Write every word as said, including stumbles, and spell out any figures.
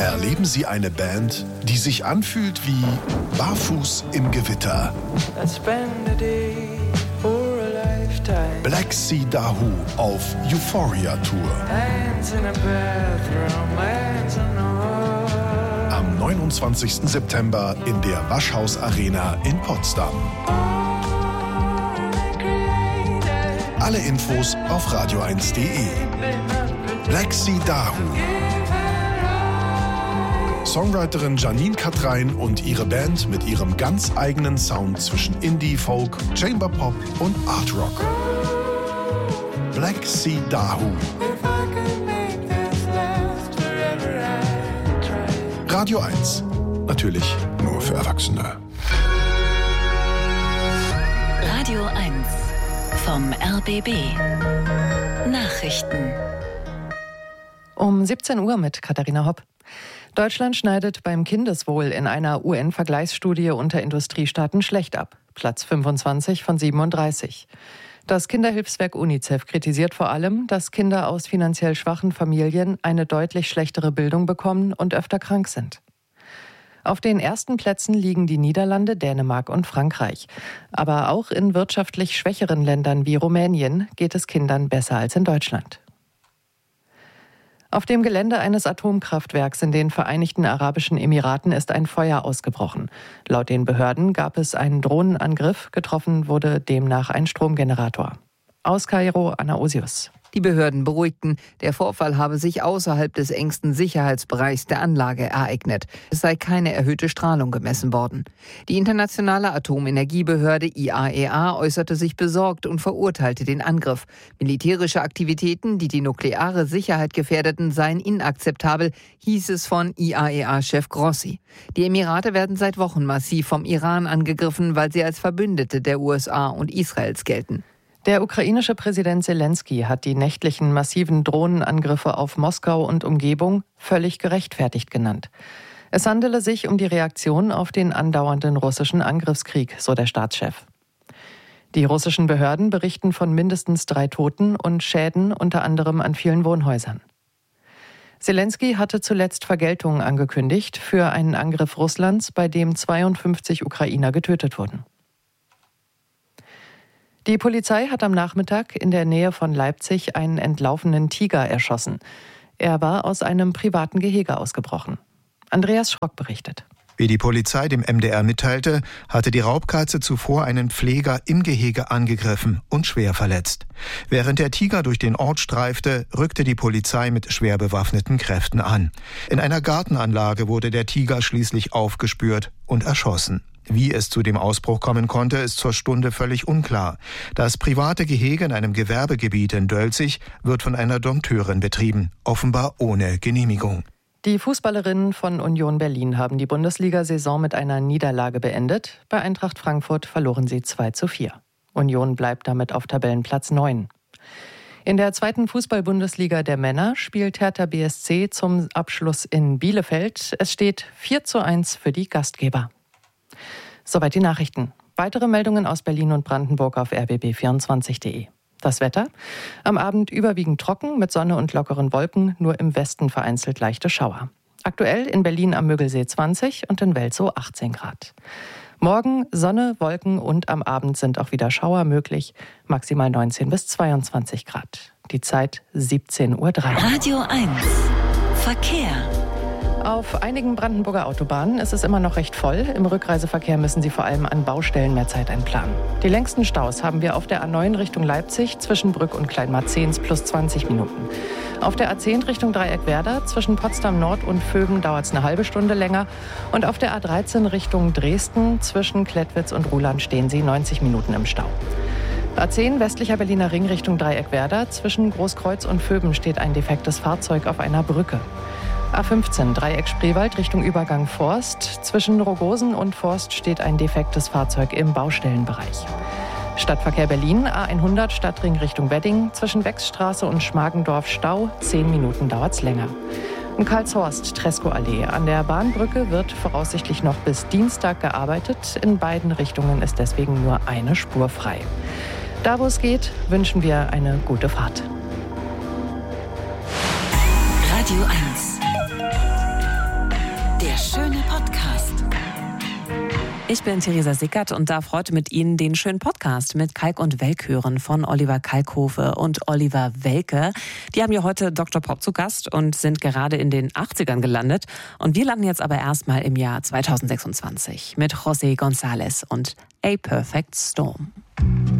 Erleben Sie eine Band, die sich anfühlt wie Barfuß im Gewitter. Black Sea Dahoo auf Euphoria Tour. Am neunundzwanzigsten September in der Waschhaus Arena in Potsdam. Alle Infos auf radio eins punkt de. Black Sea Dahoo. Songwriterin Janine Katrein und ihre Band mit ihrem ganz eigenen Sound zwischen Indie, Folk, Chamber Pop und Art Rock. Black Sea Dahoo. Radio eins. Natürlich nur für Erwachsene. Radio eins vom R B B. Nachrichten. Um siebzehn Uhr mit Katharina Hopp. Deutschland schneidet beim Kindeswohl in einer U N-Vergleichsstudie unter Industriestaaten schlecht ab. Platz fünfundzwanzig von siebenunddreißig. Das Kinderhilfswerk UNICEF kritisiert vor allem, dass Kinder aus finanziell schwachen Familien eine deutlich schlechtere Bildung bekommen und öfter krank sind. Auf den ersten Plätzen liegen die Niederlande, Dänemark und Frankreich. Aber auch in wirtschaftlich schwächeren Ländern wie Rumänien geht es Kindern besser als in Deutschland. Auf dem Gelände eines Atomkraftwerks in den Vereinigten Arabischen Emiraten ist ein Feuer ausgebrochen. Laut den Behörden gab es einen Drohnenangriff, getroffen wurde demnach ein Stromgenerator. Aus Kairo, Anna Osius. Die Behörden beruhigten, der Vorfall habe sich außerhalb des engsten Sicherheitsbereichs der Anlage ereignet. Es sei keine erhöhte Strahlung gemessen worden. Die internationale Atomenergiebehörde I A E A äußerte sich besorgt und verurteilte den Angriff. Militärische Aktivitäten, die die nukleare Sicherheit gefährdeten, seien inakzeptabel, hieß es von I A E A-Chef Grossi. Die Emirate werden seit Wochen massiv vom Iran angegriffen, weil sie als Verbündete der U S A und Israels gelten. Der ukrainische Präsident Selensky hat die nächtlichen massiven Drohnenangriffe auf Moskau und Umgebung völlig gerechtfertigt genannt. Es handele sich um die Reaktion auf den andauernden russischen Angriffskrieg, so der Staatschef. Die russischen Behörden berichten von mindestens drei Toten und Schäden unter anderem an vielen Wohnhäusern. Selensky hatte zuletzt Vergeltung angekündigt für einen Angriff Russlands, bei dem zweiundfünfzig Ukrainer getötet wurden. Die Polizei hat am Nachmittag in der Nähe von Leipzig einen entlaufenen Tiger erschossen. Er war aus einem privaten Gehege ausgebrochen. Andreas Schrock berichtet. Wie die Polizei dem M D R mitteilte, hatte die Raubkatze zuvor einen Pfleger im Gehege angegriffen und schwer verletzt. Während der Tiger durch den Ort streifte, rückte die Polizei mit schwer bewaffneten Kräften an. In einer Gartenanlage wurde der Tiger schließlich aufgespürt und erschossen. Wie es zu dem Ausbruch kommen konnte, ist zur Stunde völlig unklar. Das private Gehege in einem Gewerbegebiet in Dölzig wird von einer Dompteurin betrieben, offenbar ohne Genehmigung. Die Fußballerinnen von Union Berlin haben die Bundesliga-Saison mit einer Niederlage beendet. Bei Eintracht Frankfurt verloren sie zwei zu vier. Union bleibt damit auf Tabellenplatz neun. In der zweiten Fußball-Bundesliga der Männer spielt Hertha B S C zum Abschluss in Bielefeld. Es steht vier zu eins für die Gastgeber. Soweit die Nachrichten. Weitere Meldungen aus Berlin und Brandenburg auf r b b vierundzwanzig punkt de. Das Wetter? Am Abend überwiegend trocken mit Sonne und lockeren Wolken, nur im Westen vereinzelt leichte Schauer. Aktuell in Berlin am Müggelsee zwanzig und in Welzow achtzehn Grad. Morgen Sonne, Wolken und am Abend sind auch wieder Schauer möglich, maximal neunzehn bis zweiundzwanzig Grad. Die Zeit siebzehn Uhr drei. Radio eins Verkehr. Auf einigen Brandenburger Autobahnen ist es immer noch recht voll. Im Rückreiseverkehr müssen Sie vor allem an Baustellen mehr Zeit einplanen. Die längsten Staus haben wir auf der A neun Richtung Leipzig zwischen Brück und Kleinmarzehns plus zwanzig Minuten. Auf der A zehn Richtung Dreieckwerder zwischen Potsdam Nord und Vöben dauert es eine halbe Stunde länger. Und auf der A dreizehn Richtung Dresden zwischen Klettwitz und Ruhland stehen Sie neunzig Minuten im Stau. A zehn westlicher Berliner Ring Richtung Dreieckwerder zwischen Großkreuz und Vöben steht ein defektes Fahrzeug auf einer Brücke. A fünfzehn Dreieck Spreewald Richtung Übergang Forst. Zwischen Rogosen und Forst steht ein defektes Fahrzeug im Baustellenbereich. Stadtverkehr Berlin, A hundert Stadtring Richtung Wedding. Zwischen Wechsstraße und Schmargendorf Stau. Zehn Minuten dauert's länger. Und Karlshorst, Treskow-Allee. An der Bahnbrücke wird voraussichtlich noch bis Dienstag gearbeitet. In beiden Richtungen ist deswegen nur eine Spur frei. Da, wo es geht, wünschen wir eine gute Fahrt. Radio eins Der schöne Podcast. Ich bin Theresa Sickert und darf heute mit Ihnen den schönen Podcast mit Kalk und Welk hören von Oliver Kalkofe und Oliver Welke. Die haben ja heute Doktor Pop zu Gast und sind gerade in den achtzigern gelandet. Und wir landen jetzt aber erstmal im Jahr zweitausendsechsundzwanzig mit José González und A Perfect Storm.